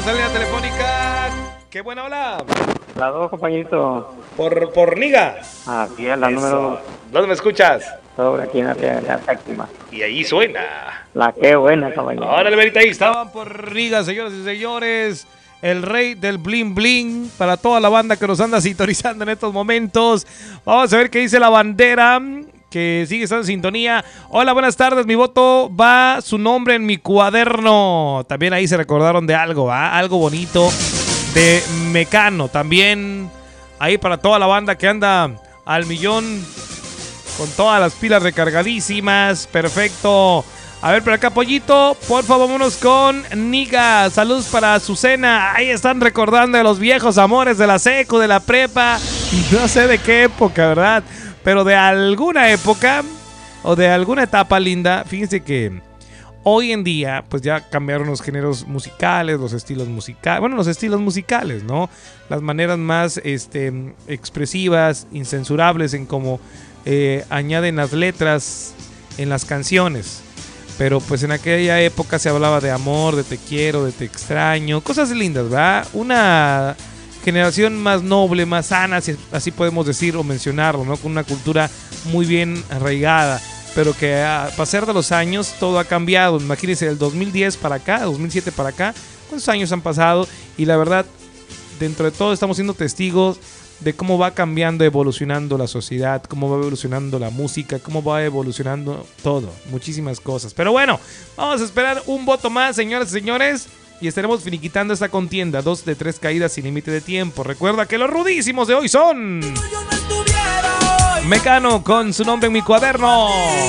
esa línea telefónica. ¡Qué buena hola! La 2, compañito. Por Niga. Así es, la número ¿Dónde me escuchas? sobre aquí en la séptima. Y ahí suena. La que buena, compañero. Ahora, Verita, ahí estaban por Niga, señoras y señores. El rey del bling bling para toda la banda que nos anda sintonizando en estos momentos. Vamos a ver qué dice la bandera, que sigue estando en sintonía. Hola, buenas tardes, mi voto va su nombre en mi cuaderno. También ahí se recordaron de algo, algo bonito de Mecano. También ahí para toda la banda que anda al millón con todas las pilas recargadísimas. Perfecto. A ver, por acá, Pollito, por favor, vámonos con Niga. Saludos para Azucena. Ahí están recordando de los viejos amores de la secu, de la prepa. No sé de qué época, ¿verdad? Pero de alguna época o de alguna etapa linda. Fíjense que hoy en día, pues ya cambiaron los géneros musicales, los estilos musicales. Bueno, los estilos musicales, ¿no? Las maneras más expresivas, incensurables en cómo añaden las letras en las canciones. Pero pues en aquella época se hablaba de amor, de te quiero, de te extraño, cosas lindas, ¿verdad? Una generación más noble, más sana, si así podemos decir o mencionarlo, ¿no? Con una cultura muy bien arraigada, pero que a pasar de los años todo ha cambiado. Imagínense, del 2010 para acá, 2007 para acá, ¿cuántos años han pasado? Y la verdad, dentro de todo estamos siendo testigos de cómo va cambiando, evolucionando la sociedad, cómo va evolucionando la música, cómo va evolucionando todo, muchísimas cosas. Pero bueno, vamos a esperar un voto más, señoras y señores, y estaremos finiquitando esta contienda. 2 de 3 caídas sin límite de tiempo. Recuerda que los rudísimos de hoy son Mecano con su nombre en mi cuaderno.